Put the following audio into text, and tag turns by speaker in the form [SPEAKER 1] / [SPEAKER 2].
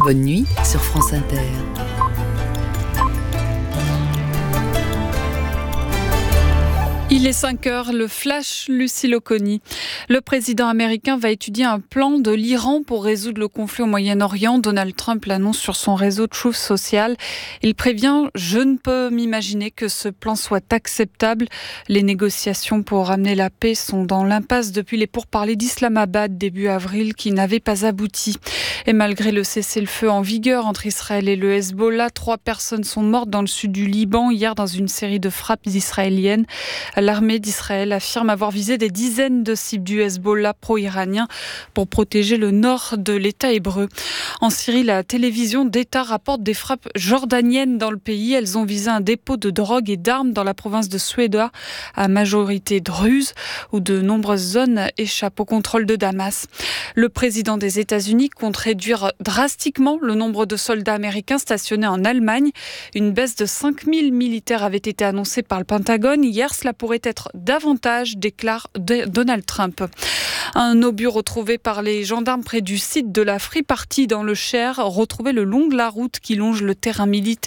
[SPEAKER 1] Bonne nuit sur France Inter.
[SPEAKER 2] Il est 5 heures, le flash Lucie Loconi. Le président américain va étudier un plan de l'Iran pour résoudre le conflit au Moyen-Orient. Donald Trump l'annonce sur son réseau Truth Social. Il prévient « Je ne peux m'imaginer que ce plan soit acceptable ». Les négociations pour ramener la paix sont dans l'impasse depuis les pourparlers d'Islamabad début avril qui n'avaient pas abouti. Et malgré le cessez-le-feu en vigueur entre Israël et le Hezbollah, 3 personnes sont mortes dans le sud du Liban hier dans une série de frappes israéliennes. L'armée d'Israël affirme avoir visé des dizaines de cibles du Hezbollah pro-iranien pour protéger le nord de l'État hébreu. En Syrie, la télévision d'État rapporte des frappes jordaniennes dans le pays. Elles ont visé un dépôt de drogue et d'armes dans la province de Soueida, à majorité druze, où de nombreuses zones échappent au contrôle de Damas. Le président des États-Unis compte réduire drastiquement le nombre de soldats américains stationnés en Allemagne. Une baisse de 5000 militaires avait été annoncée par le Pentagone. Hier, cela pourrait être davantage, déclare Donald Trump. Un obus retrouvé par les gendarmes près du site de la Free Party dans le Cher, retrouvé le long de la route qui longe le terrain militaire.